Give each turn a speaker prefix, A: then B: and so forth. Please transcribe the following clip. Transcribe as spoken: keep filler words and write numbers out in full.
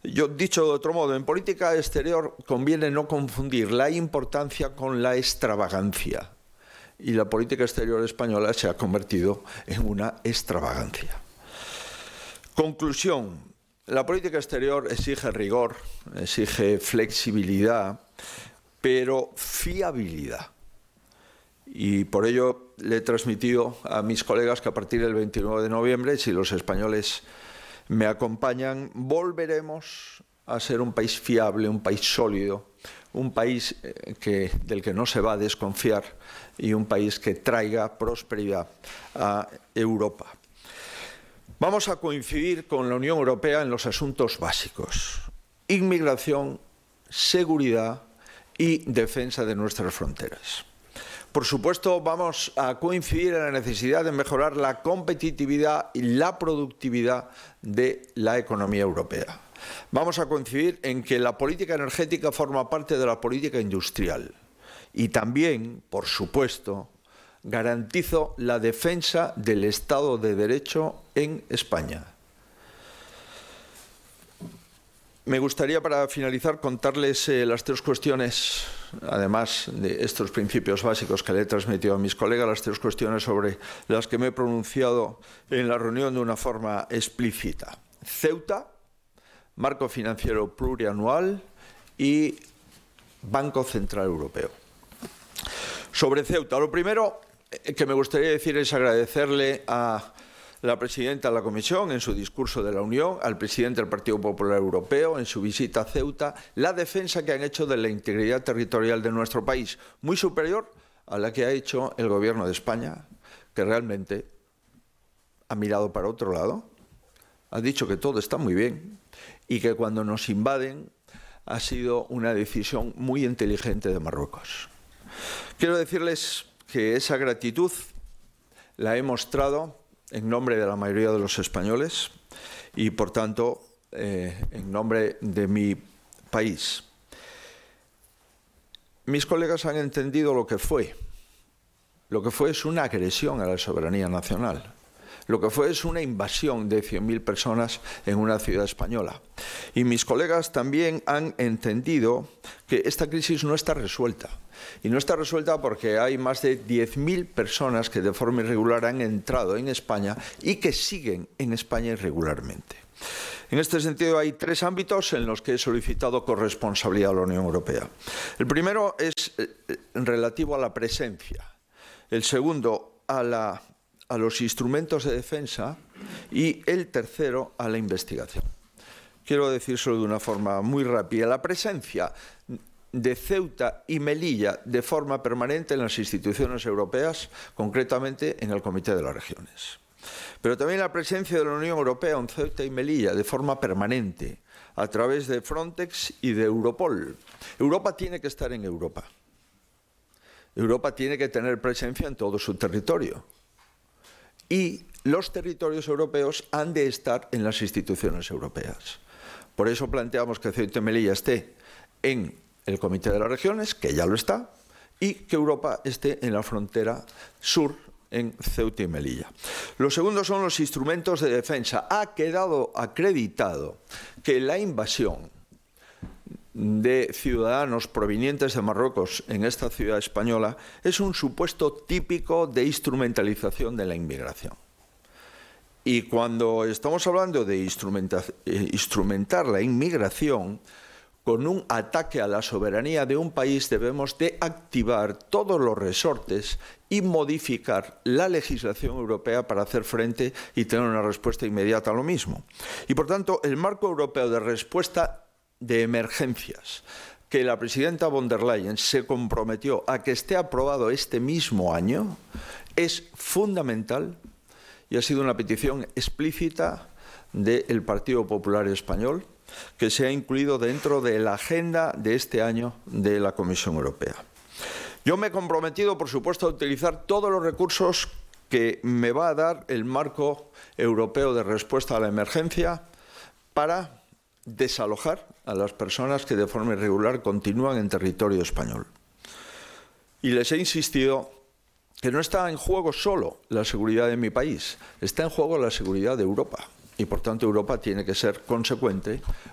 A: Yo, dicho de otro modo, en política exterior conviene no confundir la importancia con la extravagancia. Y la política exterior española se ha convertido en una extravagancia. Conclusión. La política exterior exige rigor, exige flexibilidad, pero fiabilidad. Y por ello le he transmitido a mis colegas que a partir del veintinueve de noviembre, si los españoles me acompañan, volveremos a ser un país fiable, un país sólido, un país que, del que no se va a desconfiar y un país que traiga prosperidad a Europa. Vamos a coincidir con la Unión Europea en los asuntos básicos: inmigración, seguridad y defensa de nuestras fronteras. Por supuesto, vamos a coincidir en la necesidad de mejorar la competitividad y la productividad de la economía europea. Vamos a coincidir en que la política energética forma parte de la política industrial. Y también, por supuesto, garantizo la defensa del Estado de Derecho en España. Me gustaría, para finalizar, contarles eh, las tres cuestiones, además de estos principios básicos que le he transmitido a mis colegas, las tres cuestiones sobre las que me he pronunciado en la reunión de una forma explícita. Ceuta, marco financiero plurianual y Banco Central Europeo. Sobre Ceuta, lo primero que me gustaría decir es agradecerle a la presidenta de la Comisión en su discurso de la Unión, al presidente del Partido Popular Europeo en su visita a Ceuta, la defensa que han hecho de la integridad territorial de nuestro país, muy superior a la que ha hecho el Gobierno de España, que realmente ha mirado para otro lado, ha dicho que todo está muy bien y que cuando nos invaden ha sido una decisión muy inteligente de Marruecos. Quiero decirles que esa gratitud la he mostrado en nombre de la mayoría de los españoles y, por tanto, eh, en nombre de mi país. Mis colegas han entendido lo que fue. Lo que fue es una agresión a la soberanía nacional. Lo que fue es una invasión de cien mil personas en una ciudad española. Y mis colegas también han entendido que esta crisis no está resuelta. Y no está resuelta porque hay más de diez mil personas que de forma irregular han entrado en España y que siguen en España irregularmente. En este sentido, hay tres ámbitos en los que he solicitado corresponsabilidad a la Unión Europea. El primero es relativo a la presencia. El segundo, a la a los instrumentos de defensa, y el tercero a la investigación. Quiero decírselo de una forma muy rápida. La presencia de Ceuta y Melilla de forma permanente en las instituciones europeas, concretamente en el Comité de las Regiones. Pero también la presencia de la Unión Europea en Ceuta y Melilla de forma permanente, a través de Frontex y de Europol. Europa tiene que estar en Europa. Europa tiene que tener presencia en todo su territorio. Y los territorios europeos han de estar en las instituciones europeas. Por eso planteamos que Ceuta y Melilla esté en el Comité de las Regiones, que ya lo está, y que Europa esté en la frontera sur, en Ceuta y Melilla. Lo segundo son los instrumentos de defensa. Ha quedado acreditado que la invasión de ciudadanos provenientes de Marruecos en esta ciudad española es un supuesto típico de instrumentalización de la inmigración. Y cuando estamos hablando de instrumentar la inmigración con un ataque a la soberanía de un país, debemos de activar todos los resortes y modificar la legislación europea para hacer frente y tener una respuesta inmediata a lo mismo. Y por tanto, el marco europeo de respuesta de emergencias que la presidenta von der Leyen se comprometió a que esté aprobado este mismo año es fundamental y ha sido una petición explícita del Partido Popular Español que se ha incluido dentro de la agenda de este año de la Comisión Europea. Yo me he comprometido, por supuesto, a utilizar todos los recursos que me va a dar el marco europeo de respuesta a la emergencia para desalojar a las personas que de forma irregular continúan en territorio español. Y les he insistido que no está en juego solo la seguridad de mi país, está en juego la seguridad de Europa. Y por tanto Europa tiene que ser consecuente